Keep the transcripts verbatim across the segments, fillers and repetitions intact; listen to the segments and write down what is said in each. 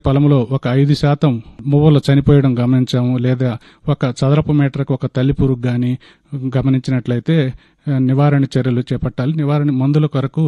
పొలంలో ఒక ఐదు శాతం మువ్వలు చనిపోయడం గమనించాము, లేదా ఒక చదరపు మీటర్కు ఒక తల్లి పురుగు గాని గమనించినట్లయితే నివారణ చర్యలు చేపట్టాలి. నివారణ మందుల కొరకు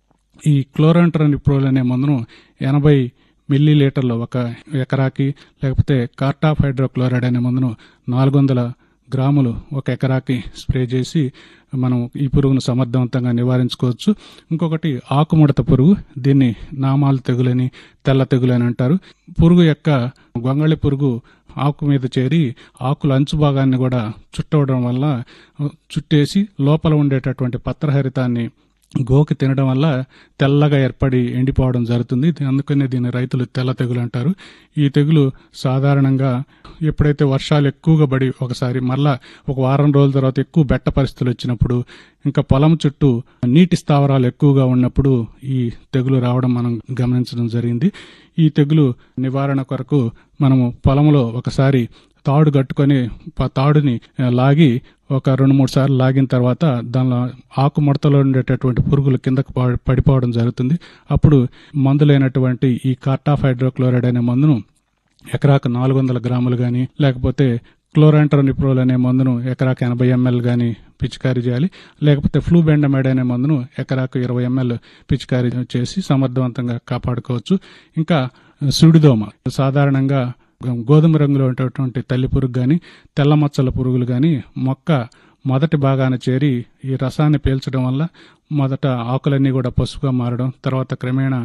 ఈ క్లోరాంట్రనిప్రోల్ అనే మందును ఎనభై మిల్లీ లీటర్లు ఒక ఎకరాకి, లేకపోతే కార్టాఫ్ హైడ్రోక్లోరైడ్ అనే మందును నాలుగు వందల గ్రాములు ఒక ఎకరాకి స్ప్రే చేసి మనం ఈ పురుగును సమర్థవంతంగా నివారించుకోవచ్చు. ఇంకొకటి ఆకుముడత పురుగు, దీన్ని నామాలు తెగులని, తెల్ల తెగులని అంటారు. పురుగు యొక్క గొంగళి పురుగు ఆకు మీద చేరి ఆకుల అంచు భాగాన్ని కూడా చుట్టవడం వల్ల చుట్టేసి లోపల ఉండేటటువంటి పత్రహరితాన్ని గోకి తినడం వల్ల తెల్లగా ఏర్పడి ఎండిపోవడం జరుగుతుంది. అందుకనే దీన్ని రైతులు తెల్ల తెగులు అంటారు. ఈ తెగులు సాధారణంగా ఎప్పుడైతే వర్షాలు ఎక్కువగా పడి ఒకసారి మళ్ళా ఒక వారం రోజుల తర్వాత ఎక్కువ బెట్ట పరిస్థితులు వచ్చినప్పుడు, ఇంకా పొలం చుట్టూ నీటి స్థావరాలు ఎక్కువగా ఉన్నప్పుడు ఈ తెగులు రావడం మనం గమనించడం జరిగింది. ఈ తెగులు నివారణ కొరకు మనము పొలంలో ఒకసారి తాడు కట్టుకొని తాడుని లాగి ఒక రెండు మూడు సార్లు లాగిన తర్వాత దానిలో ఆకు ముడతలో ఉండేటటువంటి పురుగులు కిందకు పడిపోవడం జరుగుతుంది. అప్పుడు మందులైనటువంటి ఈ కార్టాఫ్ హైడ్రోక్లోరైడ్ అనే మందును ఎకరాకు నాలుగు వందల గ్రాములు గాని, లేకపోతే క్లోరాంట్రనిప్రోల్ అనే మందును ఎకరాకు ఎనభై ఎంఎల్ గాని పిచికారీ చేయాలి. లేకపోతే ఫ్లూబెండమైడ్ అనే మందును ఎకరాకు ఇరవై ఎంఎల్ పిచికారీ చేసి సమర్థవంతంగా కాపాడుకోవచ్చు. ఇంకా సుడిదోమ, సాధారణంగా గోధుమ రంగులో ఉండేటువంటి తల్లి పురుగు గాని, తెల్ల మచ్చల పురుగులు గాని మొక్క మొదటి భాగాన చేరి ఈ రసాన్ని పీల్చడం వల్ల మొదట ఆకులన్నీ కూడా పసుపుగా మారడం, తర్వాత క్రమేణా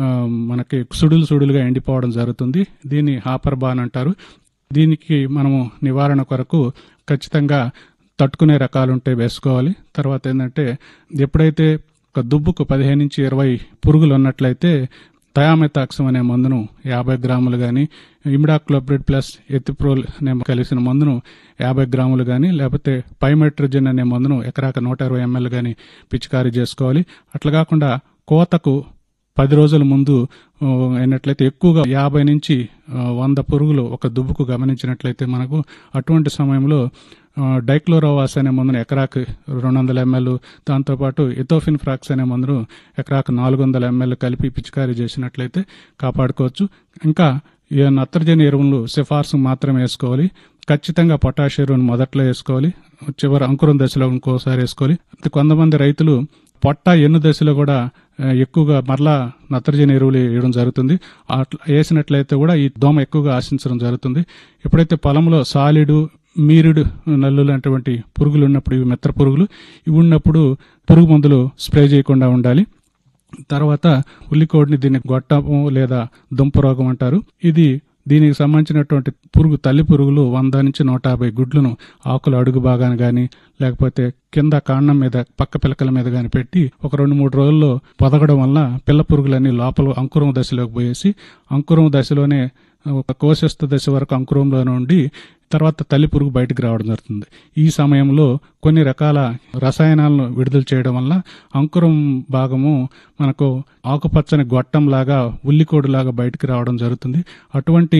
మనకి సుడులు సుడులుగా ఎండిపోవడం జరుగుతుంది. దీన్ని హాపర్ బాన్ అంటారు. దీనికి మనము నివారణ కొరకు ఖచ్చితంగా తట్టుకునే రకాలుంటే వేసుకోవాలి. తర్వాత ఏంటంటే, ఎప్పుడైతే ఒక దుబ్బుకు పదిహేను నుంచి ఇరవై పురుగులు ఉన్నట్లయితే థయామెథాక్సం అనే మందును యాభై గ్రాములు గాని, ఇమిడాక్లోప్రిడ్ ప్లస్ ఎథిప్రోల్ అనే కలిసిన మందును యాభై గ్రాములు గాని, లేకపోతే పైమెట్రోజన్ అనే మందును ఎకరాక నూట ఇరవై ఎంఎల్ గాని పిచికారీ చేసుకోవాలి. అట్లా కాకుండా కోతకు పది రోజుల ముందు అయినట్లయితే ఎక్కువగా యాభై నుంచి వంద పురుగులు ఒక దుబ్బుకు గమనించినట్లయితే మనకు అటువంటి సమయంలో డైక్లోరోవాస్ అనే మందును ఎకరాకు రెండు వందల ఎంఎల్, దాంతోపాటు ఎథోఫిన్ ఫ్రాక్స్ అనే మందును ఎకరాకు నాలుగు వందల ఎంఎల్ కలిపి పిచికారీ చేసినట్లయితే కాపాడుకోవచ్చు. ఇంకా నత్రజని ఎరువులు సిఫార్సు మాత్రమే వేసుకోవాలి. ఖచ్చితంగా పొటాష్ ఎరువును మొదట్లో వేసుకోవాలి, చివరి అంకురం దశలో ఇంకోసారి వేసుకోవాలి. కొంతమంది రైతులు పొట్ట ఎన్ను దశలో కూడా ఎక్కువగా మరలా నత్రజని ఎరువులు వేయడం జరుగుతుంది. అట్లా వేసినట్లయితే కూడా ఈ దోమ ఎక్కువగా ఆశించడం జరుగుతుంది. ఎప్పుడైతే పొలంలో సాలిడు, మీరుడు నల్లు లాంటి పురుగులు ఉన్నప్పుడు, ఇవి మెత్త పురుగులు, ఇవి ఉన్నప్పుడు పురుగు మందులు స్ప్రే చేయకుండా ఉండాలి. తర్వాత ఉల్లికోడిని దీన్ని గొట్టము లేదా దుంప రోగం అంటారు. ఇది దీనికి సంబంధించినటువంటి పురుగు తల్లి పురుగులు వంద నుంచి నూట యాభై గుడ్లను ఆకుల అడుగు భాగాన గాని, లేకపోతే కింద కాండం మీద పక్క పిలకల మీద గాని పెట్టి ఒక రెండు మూడు రోజుల్లో పొదగడం వల్ల పిల్ల పురుగులన్నీ లోపల అంకురం దశలోకి పోయేసి, అంకురం దశలోనే ఒక కోశస్థ దశ వరకు అంకురంలో నుండి తర్వాత తల్లి పురుగు బయటకు రావడం జరుగుతుంది. ఈ సమయంలో కొన్ని రకాల రసాయనాలను విడుదల చేయడం వల్ల అంకురం భాగము మనకు ఆకుపచ్చని గొట్టం లాగా, ఉల్లికోడు లాగా బయటకు రావడం జరుగుతుంది. అటువంటి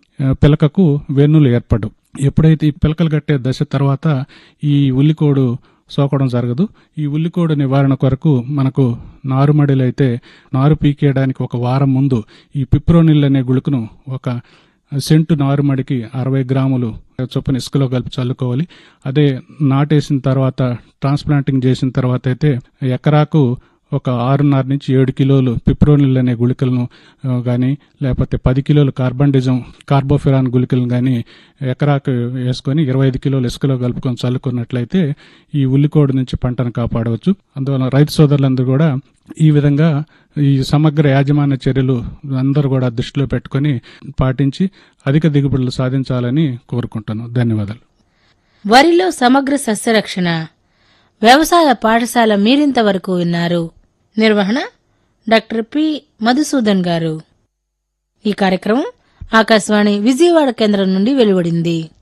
పిలకకు వెన్నులు ఏర్పడు. ఎప్పుడైతే ఈ పిలకలు కట్టే దశ తర్వాత ఈ ఉల్లికోడు సోకడం జరగదు. ఈ ఉల్లికోడు నివారణ కొరకు మనకు నారుమడిలో అయితే నారు పీకేయడానికి ఒక వారం ముందు ఈ పిప్రోనిల్ అనే గుళికను ఒక సెంటు నారుమడికి అరవై గ్రాములు చొప్పున ఇసుకలో కలిపి చల్లుకోవాలి. అదే నాటేసిన తర్వాత, ట్రాన్స్ప్లాంటింగ్ చేసిన తర్వాత అయితే ఎకరాకు ఒక ఆరున్నర నుంచి ఏడు కిలోలు పిప్రోనిల్ అనే గుళికలను కానీ, లేకపోతే పది కిలోలు కార్బండిజం కార్బోఫిరాన్ గుళికలను కానీ ఎకరాకు వేసుకొని ఇరవై ఐదు కిలోలు ఇసుకలో కలుపుకొని చల్లుకున్నట్లయితే ఈ ఉల్లికోడు నుంచి పంటను కాపాడవచ్చు. అందువల్ల రైతు సోదరులందరూ కూడా ఈ విధంగా ఈ సమగ్ర యాజమాన్య చర్యలు అందరూ కూడా దృష్టిలో పెట్టుకుని పాటించి అధిక దిగుబడులు సాధించాలని కోరుకుంటున్నాను. ధన్యవాదాలు. వరిలో సమగ్ర సస్యరక్షణ వ్యవసాయ పాఠశాల మీరింతవరకు విన్నారు. నిర్వహణ డాక్టర్ పి మధుసూదన్ గారు. ఈ కార్యక్రమం ఆకాశవాణి విజయవాడ కేంద్రం నుండి వెలువడింది.